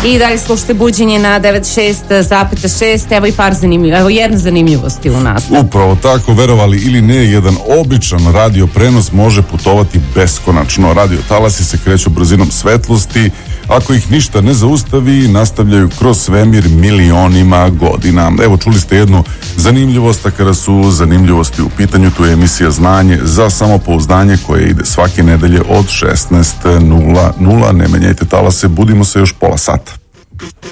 I dalje slušate Buđenje na 96,6. Evo jedna zanimljivost u nas. Upravo tako, verovali ili ne, jedan običan radio prenos može putovati beskonačno. Radio talasi se kreću brzinom svetlosti. Ako ih ništa ne zaustavi, nastavljaju kroz svemir milionima godina. Evo, čuli ste jednu zanimljivost, a kada su zanimljivosti u pitanju, tu je emisija Znanje za samopouzdanje koja ide svake nedelje od 16:00. Ne menjajte talase, budimo se još pola sata.